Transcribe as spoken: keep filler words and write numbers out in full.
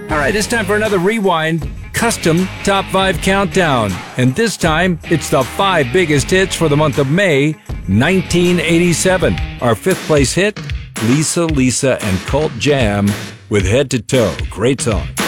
All right, it's time for another Rewind custom top five countdown. And this time, it's the five biggest hits for the month of May, nineteen eighty-seven. Our fifth place hit, Lisa Lisa and Cult Jam with Head to Toe. Great song.